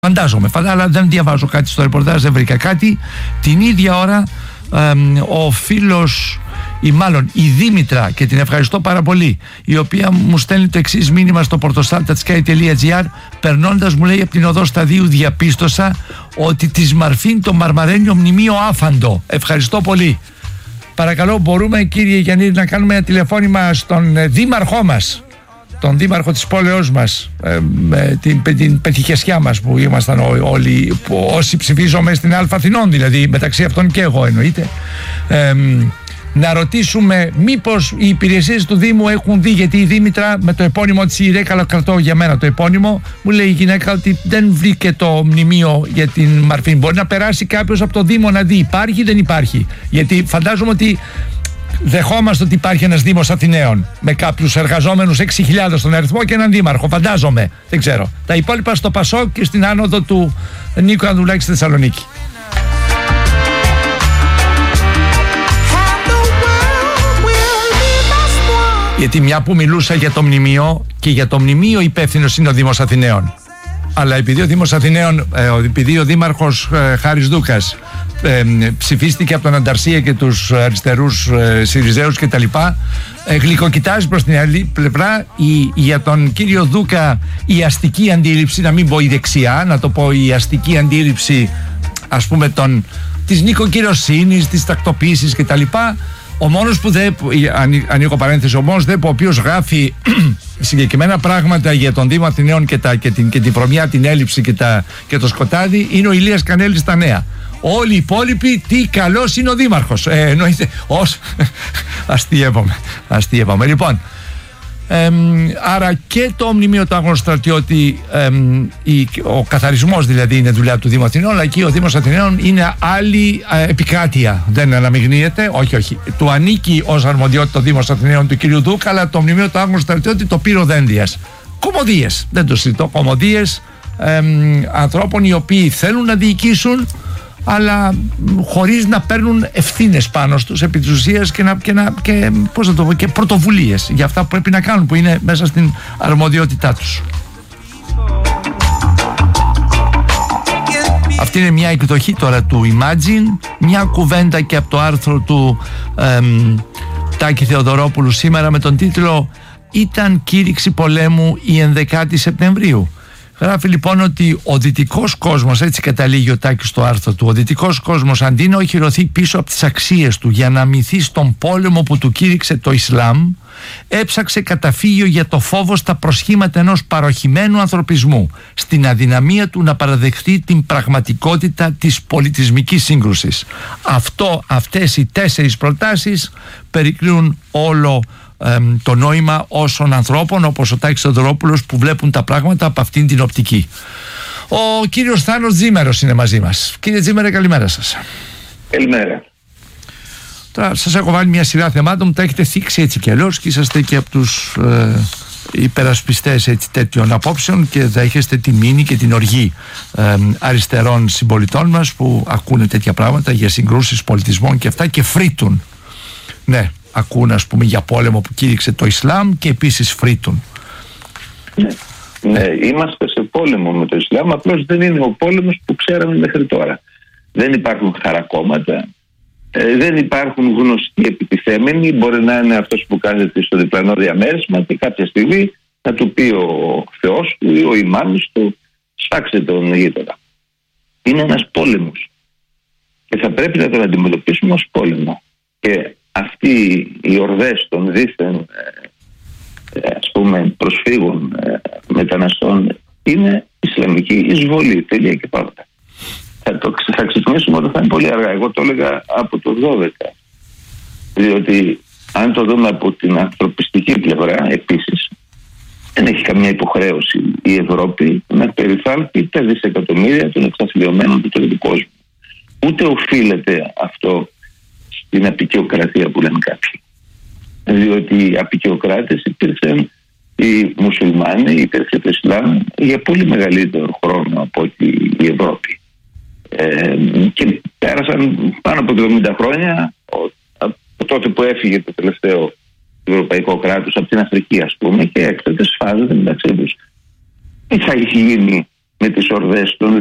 Φαντάζομαι, αλλά δεν διαβάζω κάτι στο ρεπορτάζ, δεν βρήκα κάτι. Την ίδια ώρα ο φίλος, ή μάλλον η Δήμητρα, και την ευχαριστώ πάρα πολύ, η οποία μου στέλνει το εξής μήνυμα στο portosaltatsky.gr, περνώντας, μου λέει, από την οδό Σταδίου διαπίστωσα ότι της Μαρφίν το μαρμαρένιο μνημείο άφαντο. Ευχαριστώ πολύ. Παρακαλώ, μπορούμε, κύριε Γιαννίδη, να κάνουμε ένα τηλεφώνημα στον δήμαρχό μας, τον δήμαρχο της πόλεως μας, την πετυχιασιά μας που ήμασταν όλοι, όσοι ψηφίζομαι στην Α Αθηνών, δηλαδή μεταξύ αυτών και εγώ εννοείται, να ρωτήσουμε μήπως οι υπηρεσίες του Δήμου έχουν δει, γιατί η Δήμητρα με το επώνυμο της Ιρέκαλο, κρατώ για μένα το επώνυμο, μου λέει η γυναίκα ότι δεν βρήκε το μνημείο για την Μαρφίν. Μπορεί να περάσει κάποιος από το Δήμο να δει, υπάρχει ή δεν υπάρχει? Γιατί φαντάζομαι ότι δεχόμαστε ότι υπάρχει ένας Δήμος Αθηναίων με κάποιους εργαζόμενους 6.000 στον αριθμό και έναν δήμαρχο, φαντάζομαι, δεν ξέρω. Τα υπόλοιπα στο Πασόκ και στην άνοδο του Νίκου Ανδρουλάκη στη Θεσσαλονίκη. Γιατί μια που μιλούσα για το μνημείο, και για το μνημείο υπεύθυνος είναι ο Δήμος Αθηναίων, αλλά επειδή ο Δήμος Αθηναίων, επειδή ο Δήμαρχος Χάρης Δούκας ψηφίστηκε από τον Ανταρσία και τους αριστερούς Συριζέους και τα λοιπά, γλυκοκοιτάζει προς την άλλη πλευρά για τον κύριο Δούκα η αστική αντίληψη, να μην πω η δεξιά, να το πω η αστική αντίληψη, ας πούμε, της νοικοκυροσύνης, της τακτοποίησης και τα λοιπά. Ο μόνος που δεν, ανοίγω παρένθεση, ο μόνος ο οποίος γράφει συγκεκριμένα πράγματα για τον Δήμο Αθηναίων και την προμιά, την έλλειψη και το σκοτάδι, είναι ο Ηλίας Κανέλης στα Νέα. Όλοι οι υπόλοιποι, τι καλός είναι ο Δήμαρχος. Εννοείται, αστείευομαι. Λοιπόν, άρα και το μνημείο του Άγνωστου Στρατιώτη, ο καθαρισμός δηλαδή είναι δουλειά του Δήμου Αθηναίων, αλλά και ο Δήμος Αθηναίων είναι άλλη επικράτεια. Δεν αναμειγνύεται, όχι. Του ανήκει ως αρμοδιότητα ο Δήμος Αθηναίων του κ. Δούκα, αλλά το μνημείο του Άγνωστου Στρατιώτη το πήρε ο Δένδιας. Κωμωδίες, δεν το συζητώ, κωμωδίες ανθρώπων οι οποίοι θέλουν να διοικήσουν, αλλά χωρίς να παίρνουν ευθύνες πάνω στους επί της ουσίας και πρωτοβουλίες για αυτά που πρέπει να κάνουν, που είναι μέσα στην αρμοδιότητά τους. Αυτή είναι μια εκδοχή τώρα του Imagine, μια κουβέντα και από το άρθρο του Τάκη Θεοδωρόπουλου σήμερα με τον τίτλο «Ήταν κήρυξη πολέμου η 11η Σεπτεμβρίου». Γράφει λοιπόν ότι ο δυτικός κόσμος, έτσι καταλήγει ο Τάκης στο άρθρο του, ο δυτικός κόσμος αντί να οχυρωθεί πίσω από τις αξίες του για να αμυνθεί στον πόλεμο που του κήρυξε το Ισλάμ, έψαξε καταφύγιο για το φόβο στα προσχήματα ενός παροχημένου ανθρωπισμού, στην αδυναμία του να παραδεχθεί την πραγματικότητα της πολιτισμικής σύγκρουσης. Αυτές οι 4 προτάσεις περικρίνουν όλο το νόημα όσων ανθρώπων όπως ο Τάκης Θεοδωρόπουλος που βλέπουν τα πράγματα από αυτήν την οπτική. Ο κύριος Θάνος Τζίμερος είναι μαζί μας. Κύριε Τζίμερε, καλημέρα σας. Καλημέρα. Τώρα σας έχω βάλει μια σειρά θεμάτων, τα έχετε θίξει έτσι κι αλλιώς και είσαστε και από τους υπερασπιστές έτσι, τέτοιων απόψεων και δέχεστε τη μήνυ και την οργή αριστερών συμπολιτών μας που ακούνε τέτοια πράγματα για συγκρούσεις πολιτισμών και αυτά και φρύτουν. Ναι, ακούν, ας πούμε, για πόλεμο που κήρυξε το Ισλάμ και επίσης φρύτουν. Ναι, είμαστε σε πόλεμο με το Ισλάμ, απλώς δεν είναι ο πόλεμος που ξέραμε μέχρι τώρα. Δεν υπάρχουν χαρακόμματα, δεν υπάρχουν γνωστοί επιτιθέμενοι. Μπορεί να είναι αυτός που κάθεται στο διπλανό διαμέρισμα και κάποια στιγμή θα του πει ο Θεός του ή ο ημάμις του σφάξε τον γείτονα. Είναι ένας πόλεμος και θα πρέπει να τον αντιμετωπίσουμε ως πόλεμο. Και αυτοί οι ορδές των δίθεν ας πούμε προσφύγων, μεταναστών είναι ισλαμική εισβολή, τελεία και πάντα. Θα ξεκινήσουμε όταν θα είναι πολύ αργά. Εγώ το έλεγα από το 12, διότι αν το δούμε από την ανθρωπιστική πλευρά επίσης δεν έχει καμία υποχρέωση η Ευρώπη να περιθάλπει τα δισεκατομμύρια των εξαθλιωμένων του τρίτου κόσμου. Ούτε οφείλεται αυτό στην απικιοκρατία που λένε κάποιοι. Διότι οι απικιοκράτες υπήρξαν οι μουσουλμάνοι, υπήρξε το Ισλάμ για πολύ μεγαλύτερο χρόνο από ότι η Ευρώπη. Και πέρασαν πάνω από 70 χρόνια από τότε που έφυγε το τελευταίο ευρωπαϊκό κράτος από την Αφρική, ας πούμε, και έκτοτε σφάζονται μεταξύ τους. Τι θα έχει γίνει με τις ορδές των